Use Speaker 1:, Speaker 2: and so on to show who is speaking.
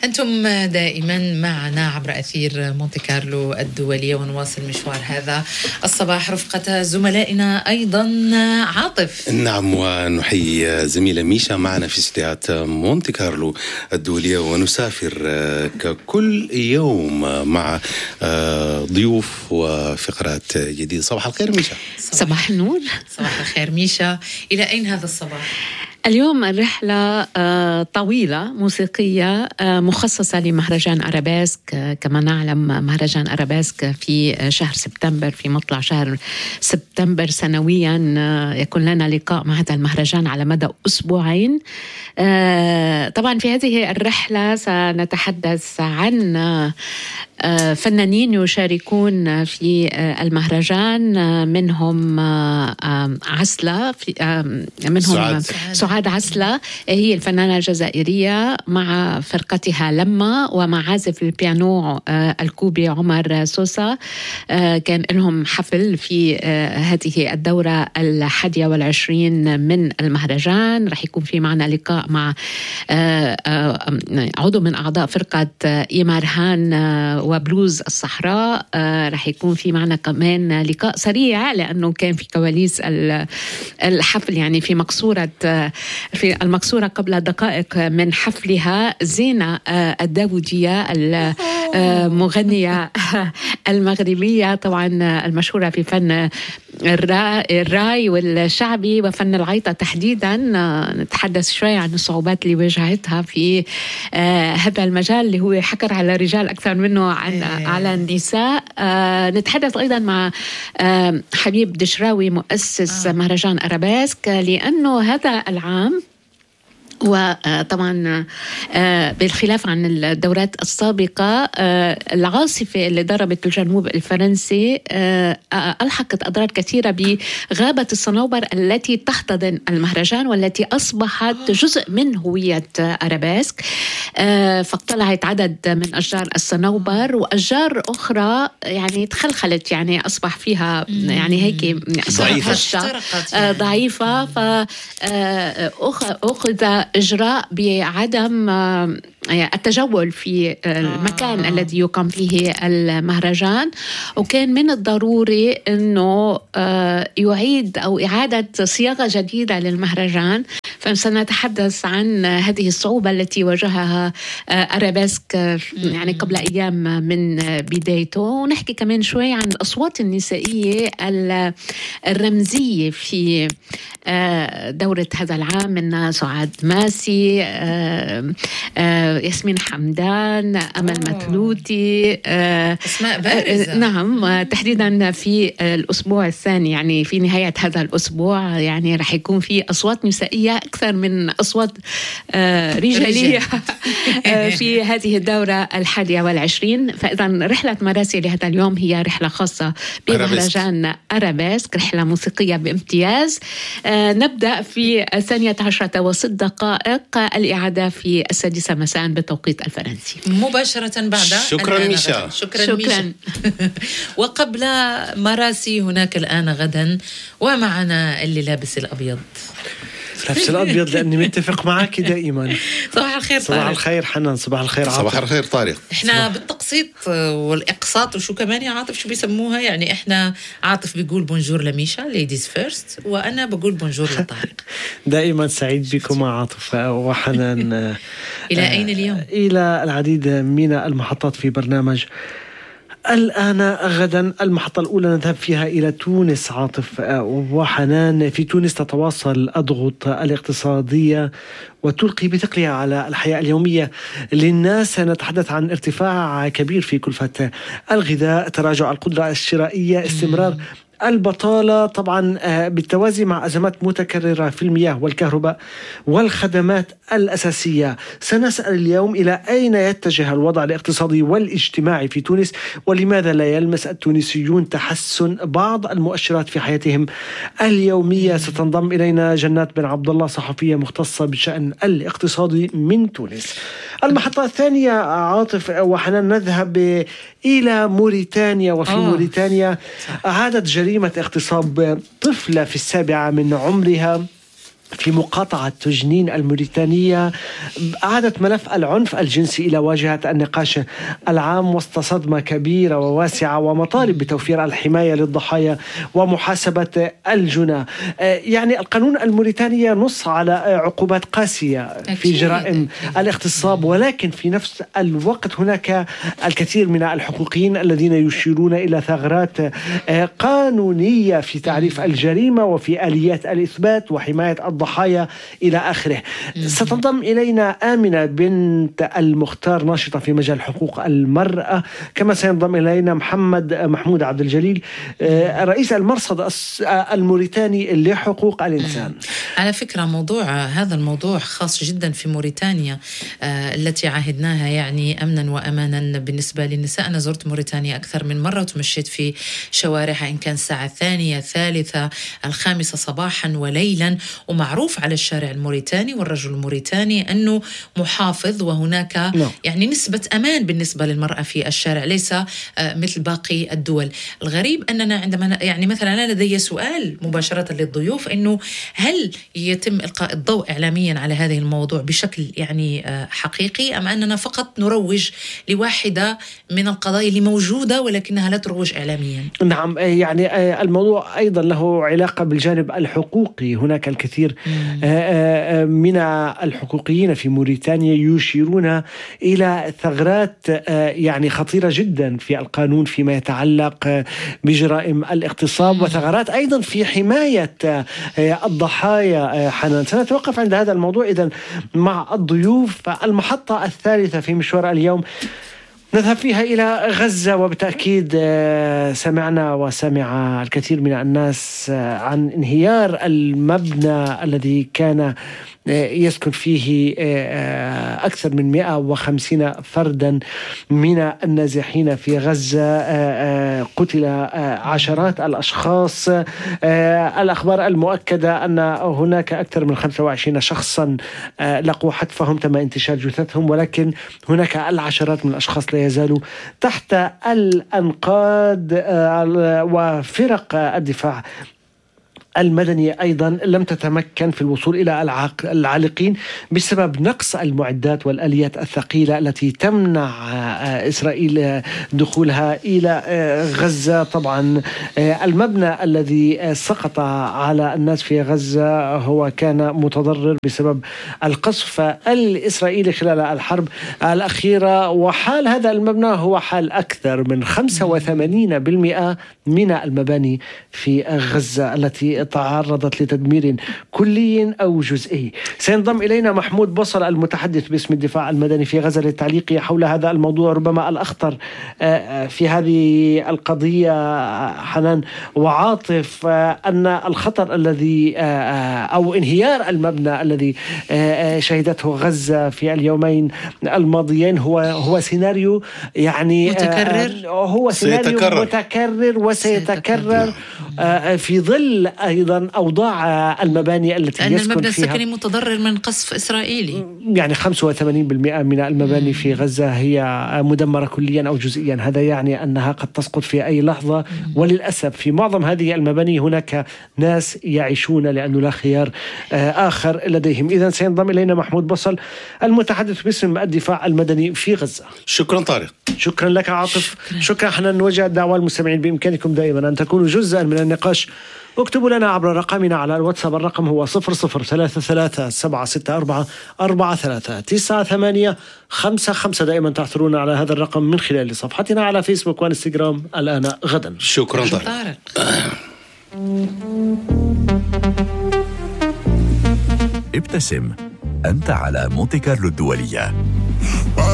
Speaker 1: أنتم دائما معنا عبر أثير مونتي كارلو الدولية، ونواصل مشوار هذا الصباح رفقة زملائنا أيضا عاطف.
Speaker 2: نعم، ونحيي زميلة ميشا معنا في استديوهات مونتي كارلو الدولية، ونسافر ككل يوم مع ضيوف وفقرات جديدة. صباح الخير ميشا.
Speaker 3: صباح النور.
Speaker 1: صباح الخير ميشا. إلى أين هذا الصباح؟
Speaker 3: اليوم الرحلة طويلة موسيقية مخصصة لمهرجان أرابيسك. كما نعلم مهرجان أرابيسك في شهر سبتمبر، في مطلع شهر سبتمبر سنويا يكون لنا لقاء مع هذا المهرجان على مدى أسبوعين. طبعا في هذه الرحلة سنتحدث عن فنانين يشاركون في المهرجان، منهم عسلة، منهم سعاد عسلة، هي الفنانة الجزائرية مع فرقتها لما، ومع عازف البيانو الكوبي عمر سوسة. كان لهم حفل في هذه الدورة 21 من المهرجان. رح يكون في معنا لقاء مع عضو من أعضاء فرقة إيمارهان وبلوز الصحراء. رح يكون في معنا كمان لقاء سريع لأنه كان في كواليس الحفل، يعني في المقصورة قبل دقائق من حفلها زينة الداودية المغنية المغربية، طبعا المشهورة في فن الراي والشعبي وفن العيطة تحديدا. نتحدث شوي عن الصعوبات اللي واجهتها في هذا المجال اللي هو حكر على الرجال أكثر منه على النساء. نتحدث أيضا مع حبيب دشراوي مؤسس مهرجان أرابيسك، لأنه هذا العام وطبعا بالخلاف عن الدورات السابقة العاصفة اللي ضربت الجنوب الفرنسي ألحقت أضرار كثيرة بغابة الصنوبر التي تحتضن المهرجان والتي أصبحت جزء من هوية أرابيسك. فاقتلعت عدد من أشجار الصنوبر، وأشجار أخرى يعني تخلخلت، يعني أصبح فيها يعني هيك ضعيفة. فأخذ إجراء بعدم التجول في المكان الذي يقام فيه المهرجان، وكان من الضروري أنه يعيد أو إعادة صياغة جديدة للمهرجان. فسنتحدث عن هذه الصعوبة التي واجهها أرابيسك يعني قبل أيام من بدايته، ونحكي كمان شوي عن الأصوات النسائية الرمزية في دورة هذا العام، من سعاد ماسي، ياسمين حمدان، أمل متلوتي،
Speaker 1: أسماء بارزة.
Speaker 3: نعم، تحديدا في الأسبوع الثاني، يعني في نهاية هذا الأسبوع يعني رح يكون في أصوات نسائية أكثر من أصوات رجالية في هذه الدورة 21. فإذا رحلة مراسي لهذا اليوم هي رحلة خاصة بمهرجان أرابيسك، رحلة موسيقية بامتياز. نبدأ في 12:06 الإعادة في 6 مساء بالتوقيت الفرنسي
Speaker 1: مباشرة بعد.
Speaker 2: شكرا ميشا.
Speaker 1: شكرا. وقبل مراسي هناك الآن غدا، ومعنا اللي لابس الأبيض.
Speaker 4: لابس الأبيض لأني متفق معك دائما.
Speaker 1: صباح الخير
Speaker 4: صباح الخير حنان. صباح الخير عاطف.
Speaker 2: صباح الخير طارق.
Speaker 1: احنا بالتقسيط والإقساط وشو كمان يا عاطف، شو بيسموها يعني؟ احنا عاطف بيقول بونجور لميشا ليديز فيرست، وأنا بقول بونجور لطارق.
Speaker 4: دائما سعيد بكم عاطف وحنان.
Speaker 1: إلى أين اليوم؟
Speaker 4: إلى العديد من المحطات في برنامج الآن. غدا المحطة الأولى نذهب فيها إلى تونس عاطف وحنان. في تونس تتواصل الأضغط الاقتصادية وتلقي بثقلها على الحياة اليومية للناس. نتحدث عن ارتفاع كبير في كلفة الغذاء، تراجع القدرة الشرائية، استمرار البطالة، طبعا بالتوازي مع أزمات متكررة في المياه والكهرباء والخدمات الأساسية. سنسأل اليوم إلى أين يتجه الوضع الاقتصادي والاجتماعي في تونس، ولماذا لا يلمس التونسيون تحسن بعض المؤشرات في حياتهم اليومية. ستنضم إلينا جنات بن عبد الله، صحفية مختصة بالشأن الاقتصادي من تونس. المحطة الثانية عاطف وحنان نذهب إلى موريتانيا. وفي موريتانيا أعادت جريمة اغتصاب طفلة في 7 من عمرها في مقاطعة تجنين الموريتانية أعادت ملف العنف الجنسي إلى واجهة النقاش العام وسط صدمة كبيرة وواسعة ومطالب بتوفير الحماية للضحايا ومحاسبة الجنى. يعني القانون الموريتاني نص على عقوبات قاسية في جرائم الاغتصاب، ولكن في نفس الوقت هناك الكثير من الحقوقيين الذين يشيرون إلى ثغرات قانونية في تعريف الجريمة وفي آليات الإثبات وحماية الضحايا إلى آخره. ستنضم إلينا آمنة بنت المختار، ناشطة في مجال حقوق المرأة، كما سينضم إلينا محمود عبد الجليل، رئيس المرصد الموريتاني لحقوق الإنسان.
Speaker 1: على فكرة هذا الموضوع خاص جدا في موريتانيا التي عاهدناها يعني أمنا وأمانا بالنسبة للنساء. أنا زرت موريتانيا أكثر من مرة وتمشيت في شوارعها إن كان الساعة 2 3 5 صباحا وليلا، ومعروف على الشارع الموريتاني والرجل الموريتاني أنه محافظ، وهناك يعني نسبة أمان بالنسبة للمرأة في الشارع، ليس مثل باقي الدول. الغريب أننا عندما يعني مثلا أنا لدي سؤال مباشرة للضيوف، أنه هل يتم إلقاء الضوء إعلاميا على هذه الموضوع بشكل يعني حقيقي، أم أننا فقط نروج لواحدة من القضايا اللي موجودة ولكنها لا تروج إعلاميا؟
Speaker 4: نعم، يعني الموضوع أيضا له علاقة بالجانب الحقوقي. هناك الكثير من الحقوقيين في موريتانيا يشيرون إلى ثغرات يعني خطيرة جدا في القانون فيما يتعلق بجرائم الاغتصاب، وثغرات أيضا في حماية الضحايا. حنان، سنتوقف عند هذا الموضوع إذن مع الضيوف. المحطة الثالثة في مشوار اليوم نذهب فيها إلى غزة، وبالتأكيد سمعنا وسمع الكثير من الناس عن انهيار المبنى الذي كان يسكن فيه أكثر من 150 فردا من النازحين في غزة. قتل عشرات الأشخاص. الأخبار المؤكدة أن هناك أكثر من 25 شخصا لقوا حتفهم، تم انتشال جثثهم، ولكن هناك العشرات من الأشخاص لا يزالوا تحت الأنقاض. وفرق الدفاع المدني أيضا لم تتمكن في الوصول إلى العالقين بسبب نقص المعدات والآليات الثقيلة التي تمنع إسرائيل دخولها إلى غزة. طبعا المبنى الذي سقط على الناس في غزة هو كان متضرر بسبب القصف الإسرائيلي خلال الحرب الأخيرة، وحال هذا المبنى هو حال أكثر من 85% من المباني في غزة التي تعرضت لتدمير كلي أو جزئي. سينضم إلينا محمود بصل المتحدث باسم الدفاع المدني في غزة للتعليق حول هذا الموضوع ربما الأخطر في هذه القضية. حنان وعاطف، أن الخطر الذي أو انهيار المبنى الذي شهدته غزة في اليومين الماضيين هو سيناريو يعني هو سيناريو متكرر وسيتكرر في ظل أيضا أوضاع المباني التي يسكن فيها.
Speaker 1: المبنى السكني متضرر من قصف إسرائيلي،
Speaker 4: يعني 85% من المباني في غزة هي مدمرة كليا أو جزئيا. هذا يعني أنها قد تسقط في أي لحظة، وللأسف في معظم هذه المباني هناك ناس يعيشون لأنه لا خيار آخر لديهم. إذن سينضم إلينا محمود بصل المتحدث باسم الدفاع المدني في غزة.
Speaker 2: شكرا طارق.
Speaker 4: شكرا لك عاطف. شكرا حنان. نوجه الدعوة المستمعين بإمكانكم دائما أن تكونوا جزءا من النقاش. اكتبوا لنا عبر رقمنا على الواتساب، الرقم هو 0033-764-4398. دائما تحصلون على هذا الرقم من خلال صفحتنا على فيسبوك وانستغرام الآن غدا.
Speaker 2: شكرا طارق.
Speaker 5: ابتسم، أنت على مونتي كارلو الدولية.